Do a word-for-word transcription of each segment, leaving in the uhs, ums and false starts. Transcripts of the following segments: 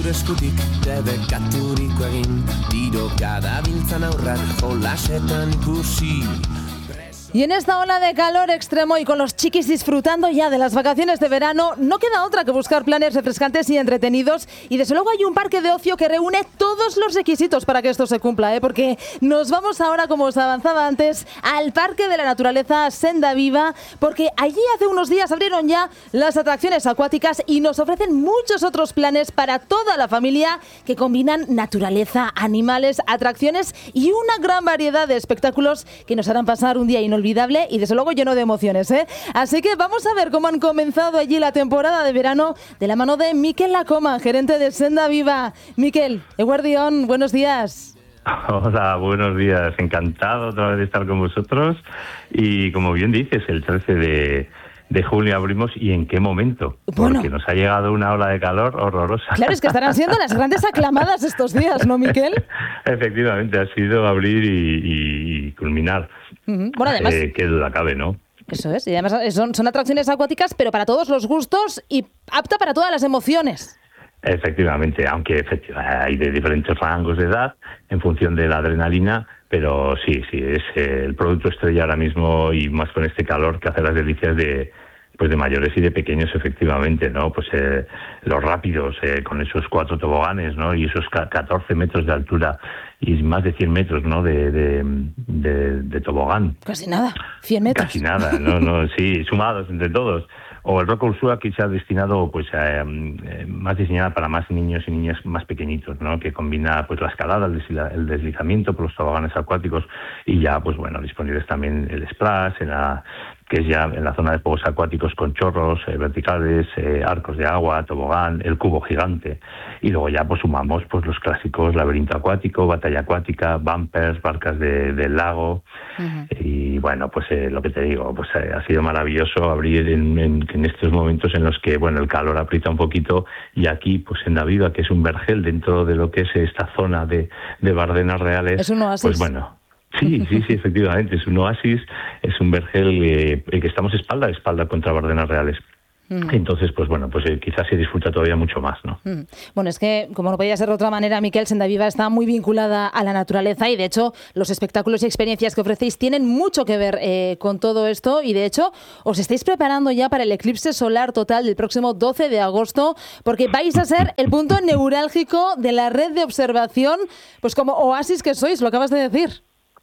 zure eskutik debekaturiko egin, tiroka dabiltzan aurrak jolasetan ikusi. Y en esta ola de calor extremo y con los chiquis disfrutando ya de las vacaciones de verano, no queda otra que buscar planes refrescantes y entretenidos. Y desde luego hay un parque de ocio que reúne todos los requisitos para que esto se cumpla, ¿eh? Porque nos vamos ahora, como os avanzaba antes, al Parque de la Naturaleza Senda Viva, porque allí hace unos días abrieron ya las atracciones acuáticas y nos ofrecen muchos otros planes para toda la familia que combinan naturaleza, animales, atracciones y una gran variedad de espectáculos que nos harán pasar un día inolvidable y desde luego lleno de emociones, ¿eh? Así que vamos a ver cómo han comenzado allí la temporada de verano de la mano de Mikel Lacoma, gerente de Senda Viva. Mikel, eguerdión, buenos días. Hola, buenos días. Encantado otra vez de estar con vosotros. Y como bien dices, el trece de, de junio abrimos. ¿Y en qué momento? Bueno, porque nos ha llegado una ola de calor horrorosa. Claro, es que estarán siendo las grandes aclamadas estos días, ¿no, Mikel? Efectivamente, ha sido abrir y, y culminar. Uh-huh. Bueno, además, eh, qué duda cabe, ¿no? Eso es, y además son, son atracciones acuáticas, pero para todos los gustos y apta para todas las emociones. Efectivamente, aunque efectivamente, hay de diferentes rangos de edad en función de la adrenalina, pero sí, sí, es eh, el producto estrella ahora mismo y más con este calor que hace las delicias de pues de mayores y de pequeños, efectivamente, ¿no? Pues eh, los rápidos, eh, con esos cuatro toboganes, ¿no? Y esos catorce metros de altura y más de cien metros, ¿no? De, de, de, de tobogán. Casi nada, cien metros. Casi nada, no, no, sí, sumados entre todos. O el Rock Ursula, que se ha destinado, pues, a, eh, más diseñada para más niños y niñas más pequeñitos, ¿no? Que combina, pues, la escalada, el, desliza, el deslizamiento por los toboganes acuáticos y ya, pues, bueno, disponibles también el splash, en la, que es ya en la zona de juegos acuáticos con chorros eh, verticales, eh, arcos de agua, tobogán, el cubo gigante. Y luego ya, pues, sumamos, pues, los clásicos laberinto acuático, batalla acuática, bumpers, barcas de, del lago. Uh-huh. Y, bueno, pues, eh, lo que te digo, pues, eh, ha sido maravilloso abrir en, en en estos momentos en los que, bueno, el calor aprieta un poquito y aquí, pues Senda Viva, que es un vergel dentro de lo que es esta zona de, de Bardenas Reales. Es un oasis. Pues bueno, sí, sí, sí, efectivamente, es un oasis, es un vergel eh, que estamos espalda a espalda contra Bardenas Reales. Mm. Entonces, pues bueno, pues eh, quizás se disfruta todavía mucho más, ¿no? Mm. Bueno, es que, como no podía ser de otra manera, Mikel, Senda Viva está muy vinculada a la naturaleza y, de hecho, los espectáculos y experiencias que ofrecéis tienen mucho que ver eh, con todo esto y, de hecho, os estáis preparando ya para el eclipse solar total del próximo doce de agosto, porque vais a ser el punto neurálgico de la red de observación, pues como oasis que sois, lo acabas de decir.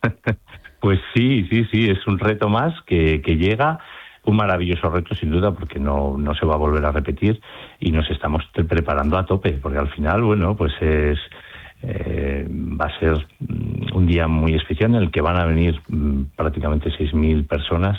Pues sí, sí, sí, es un reto más que, que llega. Un maravilloso reto, sin duda, porque no, no se va a volver a repetir y nos estamos preparando a tope, porque al final, bueno, pues es eh, va a ser un día muy especial en el que van a venir mmm, prácticamente seis mil personas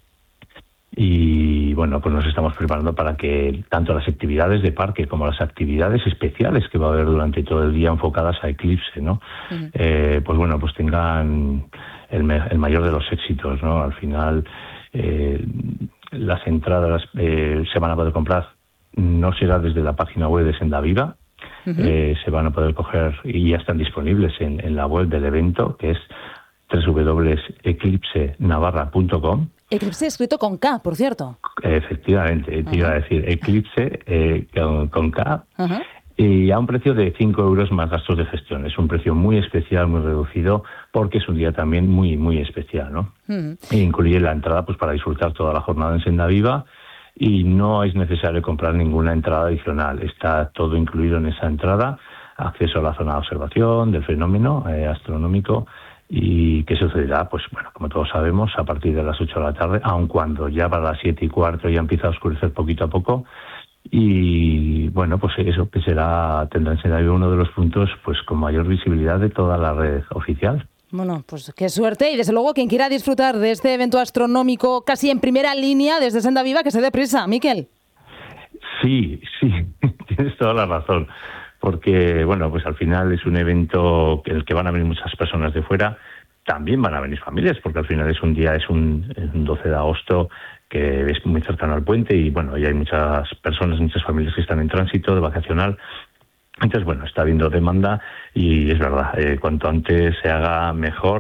y, bueno, pues nos estamos preparando para que tanto las actividades de parque como las actividades especiales que va a haber durante todo el día enfocadas a eclipse, ¿no? Uh-huh. Eh, pues, bueno, pues tengan el, el mayor de los éxitos, ¿no? Al final... Eh, las entradas eh, se van a poder comprar, no será desde la página web de Senda Viva, uh-huh. eh, se van a poder coger y ya están disponibles en, en la web del evento, que es doble u doble u doble u punto eclipse navarra punto com. Eclipse escrito con K, por cierto. Efectivamente, uh-huh. te iba a decir Eclipse eh, con, con K. Uh-huh. Y a un precio de cinco euros más gastos de gestión. Es un precio muy especial, muy reducido, porque es un día también muy, muy especial, ¿no? Mm. E incluye la entrada pues para disfrutar toda la jornada en Senda Viva y no es necesario comprar ninguna entrada adicional. Está todo incluido en esa entrada, acceso a la zona de observación del fenómeno eh, astronómico y que sucederá, pues bueno, como todos sabemos, a partir de las ocho de la tarde, aun cuando ya para las siete y cuarto ya empieza a oscurecer poquito a poco. Y bueno, pues eso que será, tendrá en Senda Viva uno de los puntos pues con mayor visibilidad de toda la red oficial. Bueno, pues qué suerte y desde luego quien quiera disfrutar de este evento astronómico casi en primera línea desde Senda Viva, que se dé prisa, Mikel. Sí, sí, tienes toda la razón, porque bueno, pues al final es un evento en el que van a venir muchas personas de fuera, también van a venir familias, porque al final es un día, es un, es un doce de agosto que es muy cercano al puente y bueno, y hay muchas personas, muchas familias que están en tránsito de vacacional. Entonces, bueno, está habiendo demanda y es verdad, eh, cuanto antes se haga mejor,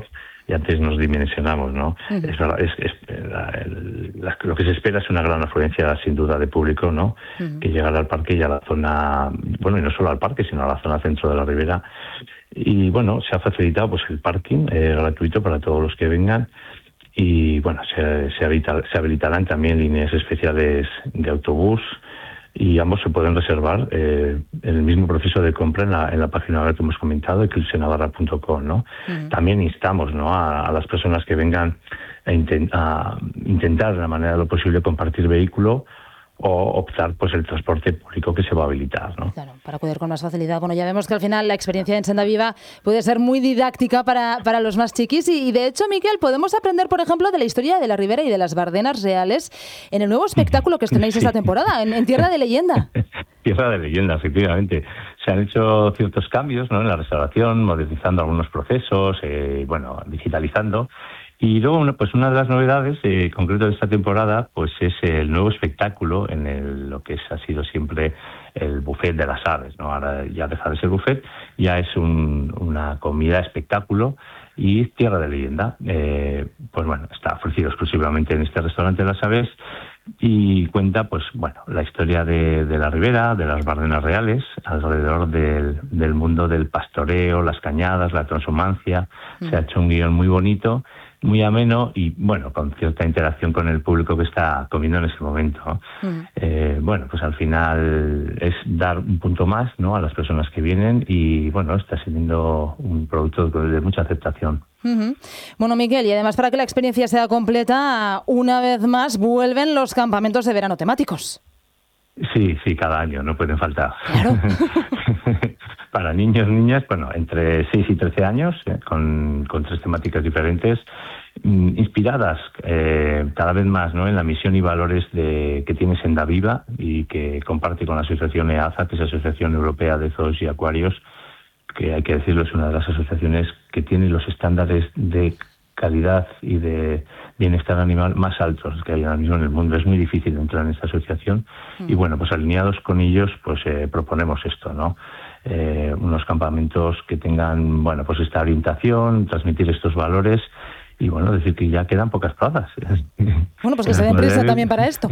y antes nos dimensionamos, ¿no? Uh-huh. Es, es, es la, el, la, lo que se espera es una gran afluencia, sin duda, de público, ¿no? Uh-huh. Que llegará al parque y a la zona, bueno, y no solo al parque, sino a la zona centro de la Ribera. Y bueno, se ha facilitado pues el parking eh, gratuito para todos los que vengan. Y bueno, se, se, habilitar, se habilitarán también líneas especiales de autobús, y ambos se pueden reservar eh, en el mismo proceso de compra en la, en la página web que hemos comentado, eclipsenavarra punto com, ¿no? Uh-huh. También instamos, ¿no?, a, a las personas que vengan a, intent, a intentar de la manera de lo posible compartir vehículo o optar pues el transporte público que se va a habilitar, ¿no? Claro, para acudir con más facilidad. Bueno, ya vemos que al final la experiencia en Senda Viva puede ser muy didáctica para, para los más chiquis y, y de hecho, Miquel, podemos aprender, por ejemplo, de la historia de la Ribera y de las Bardenas reales en el nuevo espectáculo que estrenáis sí. esta temporada, en, en Tierra de Leyenda. Tierra de Leyenda, efectivamente. Se han hecho ciertos cambios, ¿no?, en la restauración, modernizando algunos procesos, eh, bueno, digitalizando. Y luego, pues una de las novedades, eh, concreto de esta temporada, pues es el nuevo espectáculo en el, lo que es, ha sido siempre el buffet de las aves, ¿no? Ahora ya deja de ser buffet, ya es un, una comida espectáculo y Tierra de Leyenda. Eh, pues bueno, está ofrecido exclusivamente en este restaurante de las aves y cuenta, pues bueno, la historia de, de la Ribera, de las Bardenas reales, alrededor del, del mundo del pastoreo, las cañadas, la transhumancia. Mm. Se ha hecho un guión muy bonito, muy ameno y, bueno, con cierta interacción con el público que está comiendo en ese momento. Mm. Eh, bueno, pues al final es dar un punto más, ¿no?, a las personas que vienen y, bueno, está siendo un producto de mucha aceptación. Uh-huh. Bueno, Miquel, y además para que la experiencia sea completa, una vez más vuelven los campamentos de verano temáticos. Sí, sí, cada año, no pueden faltar. Claro. Para niños, niñas, bueno, entre seis y trece años, eh, con, con tres temáticas diferentes, inspiradas eh, cada vez más, ¿no?, en la misión y valores de, que tiene Senda Viva y que comparte con la asociación E A Z A, que es la Asociación Europea de Zoos y Acuarios, que hay que decirlo, es una de las asociaciones que tiene los estándares de calidad y de bienestar animal más altos que hay ahora mismo en el mundo. Es muy difícil entrar en esta asociación mm. y bueno, pues alineados con ellos, pues eh, proponemos esto, ¿no? Eh, unos campamentos que tengan, bueno, pues esta orientación, transmitir estos valores y bueno, decir que ya quedan pocas plazas. Bueno, pues que se den prisa también para esto.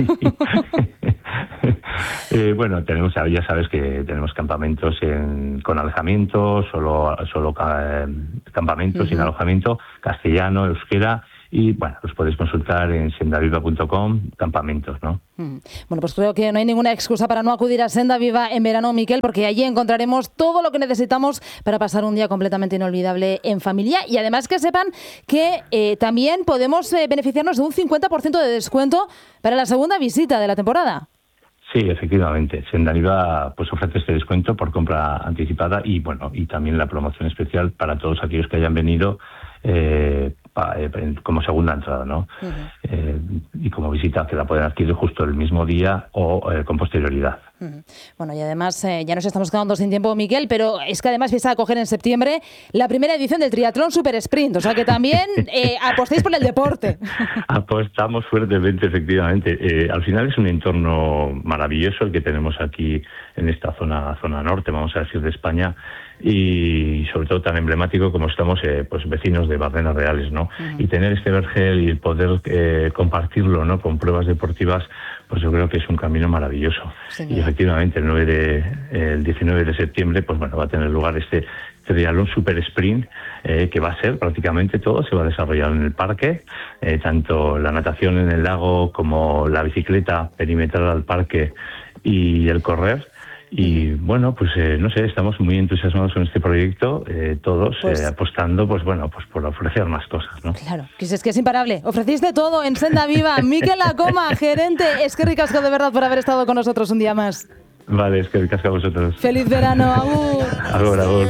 eh, bueno, tenemos, ya sabes que tenemos campamentos en, con alojamiento, solo, solo eh, campamentos uh-huh. sin alojamiento, castellano, euskera. Y bueno, los podéis consultar en senda viva punto com, campamentos, ¿no? Mm. Bueno, pues creo que no hay ninguna excusa para no acudir a Senda Viva en verano, Miquel, porque allí encontraremos todo lo que necesitamos para pasar un día completamente inolvidable en familia. Y además que sepan que eh, también podemos eh, beneficiarnos de un cincuenta por ciento de descuento para la segunda visita de la temporada. Sí, efectivamente. Senda Viva pues ofrece este descuento por compra anticipada y bueno, y también la promoción especial para todos aquellos que hayan venido eh, pa, eh, como segunda entrada, ¿no? Uh-huh. Eh, y como visita, que la pueden adquirir justo el mismo día o eh, con posterioridad. Uh-huh. Bueno, y además eh, ya nos estamos quedando sin tiempo, Miquel, pero es que además vais a acoger en septiembre la primera edición del Triatlón Super Sprint, o sea que también eh, apostéis por el deporte. Apostamos fuertemente, efectivamente. Eh, al final es un entorno maravilloso el que tenemos aquí en esta zona, zona norte, vamos a decir, de España, y sobre todo tan emblemático como estamos eh, pues vecinos de Bardenas reales, ¿no? Uh-huh. Y tener este vergel y poder eh, compartirlo, ¿no?, con pruebas deportivas, pues yo creo que es un camino maravilloso. Sí, y efectivamente el, nueve de, el diecinueve de septiembre pues bueno, va a tener lugar este Triatlón Super Sprint, eh, que va a ser prácticamente todo, se va a desarrollar en el parque, eh, tanto la natación en el lago como la bicicleta perimetral al parque y el correr. Y bueno, pues eh, no sé, estamos muy entusiasmados con este proyecto, eh, todos pues, eh, apostando, pues bueno, pues por ofrecer más cosas, ¿no? Claro, que es que es imparable. Ofrecéis de todo en Senda Viva. Miquel Lacoma, gerente, es que ricasco de verdad por haber estado con nosotros un día más. Vale, es que ricasco a vosotros. Feliz verano, agur. Agur, agur.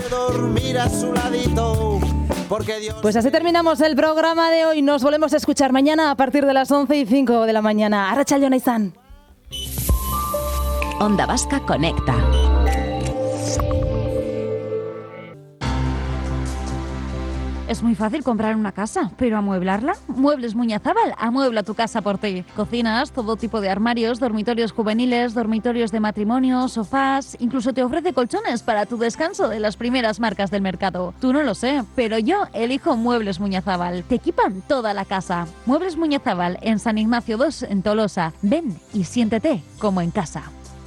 Pues así terminamos el programa de hoy. Nos volvemos a escuchar mañana a partir de las once y cinco de la mañana. Arratsaldeon izan. Onda Vasca Conecta. Es muy fácil comprar una casa, pero ¿amueblarla? Muebles Muñazábal amuebla tu casa por ti. Cocinas, todo tipo de armarios, dormitorios juveniles, dormitorios de matrimonio, sofás, incluso te ofrece colchones para tu descanso de las primeras marcas del mercado. Tú no lo sé, pero yo elijo Muebles Muñazábal. Te equipan toda la casa. Muebles Muñazábal en San Ignacio dos en Tolosa. Ven y siéntete como en casa.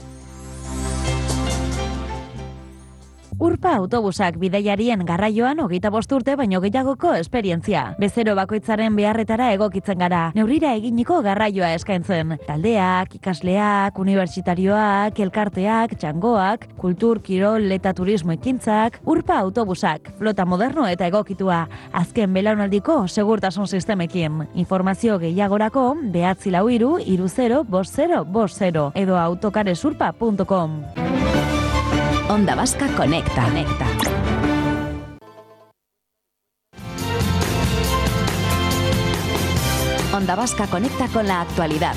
Urpa autobusak bidaiarien garraioan hogeita bost urte baino gehiagoko esperientzia. Bezero bakoitzaren beharretara egokitzen gara. Neurrira eginiko garraioa eskaintzen. Taldeak, ikasleak, unibertsitarioak, elkarteak, txangoak, kultur, kirol eta turismo ekintzak. Urpa autobusak, flota moderno eta egokitua. Azken belaunaldiko segurtasun sistemekin. Informazio gehiagorako behatzi lau hiru hiru zero bost zero bost zero edo autocaresurpa punto com. Onda Vasca Conecta. Conecta. Onda Vasca conecta con la actualidad.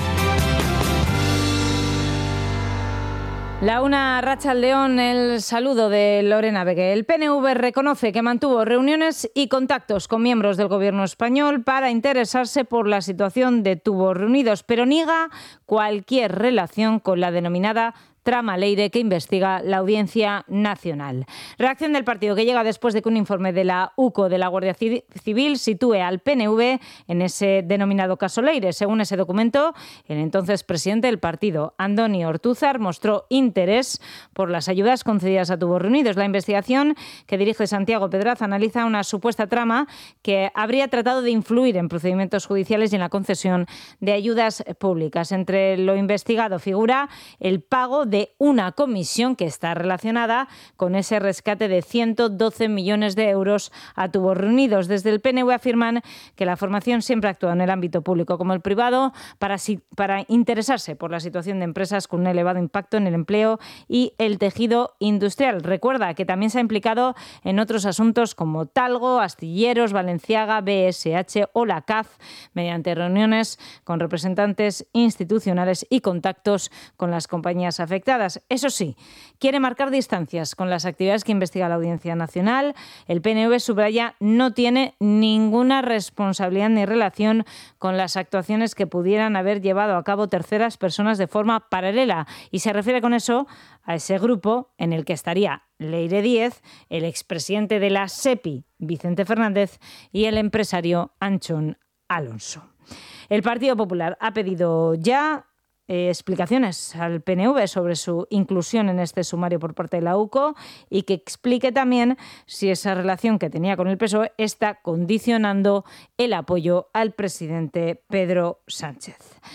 La una, Arratsaldeon, el saludo de Lorena Begue. El P N V reconoce que mantuvo reuniones y contactos con miembros del gobierno español para interesarse por la situación de tubos reunidos, pero niega cualquier relación con la denominada trama Leire que investiga la Audiencia Nacional. Reacción del partido que llega después de que un informe de la U C O de la Guardia Civil sitúe al P N V en ese denominado caso Leire. Según ese documento, el entonces presidente del partido, Andoni Ortúzar, mostró interés por las ayudas concedidas a tubos reunidos. La investigación que dirige Santiago Pedraz analiza una supuesta trama que habría tratado de influir en procedimientos judiciales y en la concesión de ayudas públicas. Entre lo investigado figura el pago de de una comisión que está relacionada con ese rescate de ciento doce millones de euros a tubos reunidos. Desde el P N V afirman que la formación siempre actúa en el ámbito público como el privado para, para interesarse por la situación de empresas con un elevado impacto en el empleo y el tejido industrial. Recuerda que también se ha implicado en otros asuntos como Talgo, Astilleros, Balenciaga, B S H o la C A F, mediante reuniones con representantes institucionales y contactos con las compañías afectadas. Eso sí, quiere marcar distancias con las actividades que investiga la Audiencia Nacional. El P N V subraya no tiene ninguna responsabilidad ni relación con las actuaciones que pudieran haber llevado a cabo terceras personas de forma paralela y se refiere con eso a ese grupo en el que estaría Leire Díez, el expresidente de la SEPI, Vicente Fernández, y el empresario Anchón Alonso. El Partido Popular ha pedido ya Eh, explicaciones al P N V sobre su inclusión en este sumario por parte de la U C O y que explique también si esa relación que tenía con el P S O E está condicionando el apoyo al presidente Pedro Sánchez.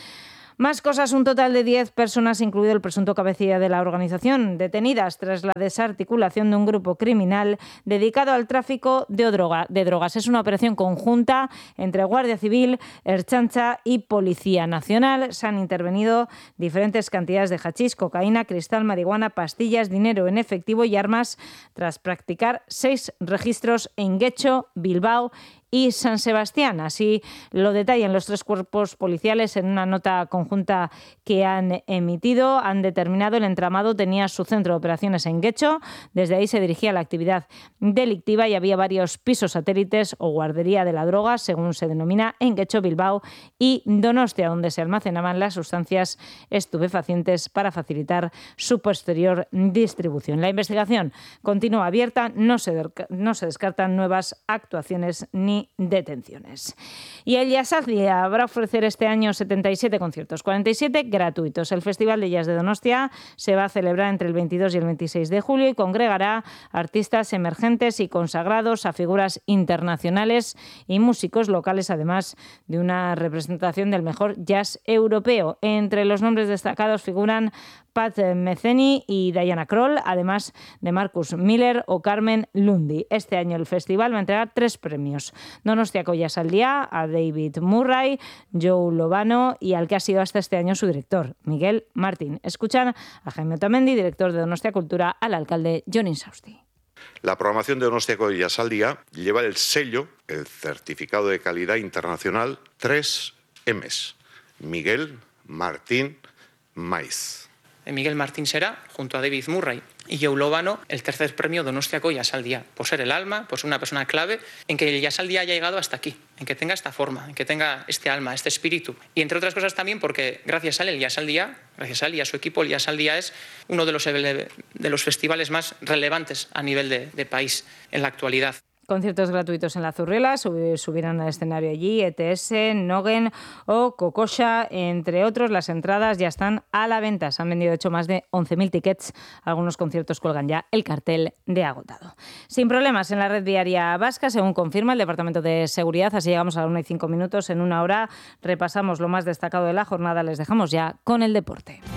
Más cosas, un total de diez personas, incluido el presunto cabecilla de la organización, detenidas tras la desarticulación de un grupo criminal dedicado al tráfico de, droga, de drogas. Es una operación conjunta entre Guardia Civil, Ertzaintza y Policía Nacional. Se han intervenido diferentes cantidades de hachís, cocaína, cristal, marihuana, pastillas, dinero en efectivo y armas tras practicar seis registros en Guecho, Bilbao y San Sebastián. Así lo detallan los tres cuerpos policiales en una nota conjunta que han emitido. Han determinado el entramado tenía su centro de operaciones en Guecho. Desde ahí se dirigía la actividad delictiva y había varios pisos satélites o guardería de la droga, según se denomina, en Guecho, Bilbao y Donostia, donde se almacenaban las sustancias estupefacientes para facilitar su posterior distribución. La investigación continúa abierta, no se, no se descartan nuevas actuaciones ni detenciones. Y el Jazzaldia habrá ofrecer este año setenta y siete conciertos, cuarenta y siete gratuitos. El Festival de Jazz de Donostia se va a celebrar entre el veintidós y el veintiséis de julio y congregará artistas emergentes y consagrados a figuras internacionales y músicos locales, además de una representación del mejor jazz europeo. Entre los nombres destacados figuran Pat Metheny y Diana Kroll, además de Marcus Miller o Carmen Lundy. Este año el festival va a entregar tres premios: Donostiako Jazzaldia, a David Murray, Joe Lovano y al que ha sido hasta este año su director, Miguel Martín. Escuchan a Jaime Otamendi, director de Donostia Cultura, al alcalde Jon Insausti. La programación de Donostiako Jazzaldia lleva el sello, el certificado de calidad internacional tres M's: Miguel Martín Maiz. Miguel Martín Será, junto a David Murray y Joe Lobano, el tercer premio Donostiako Jazaldia, por ser el alma, por ser una persona clave en que el Jazaldia haya llegado hasta aquí, en que tenga esta forma, en que tenga este alma, este espíritu. Y entre otras cosas también porque gracias a él, el Jazaldia, gracias a él y a su equipo, el Jazaldia es uno de los, de los festivales más relevantes a nivel de, de país en la actualidad. Conciertos gratuitos en la Zurriola, subirán al escenario allí E T S, Nogen o Kokosha, entre otros. Las entradas ya están a la venta. Se han vendido, de hecho, más de once mil tickets. Algunos conciertos cuelgan ya el cartel de agotado. Sin problemas en la red viaria vasca, según confirma el Departamento de Seguridad. Así llegamos a la una y cinco minutos. En una hora repasamos lo más destacado de la jornada. Les dejamos ya con el deporte.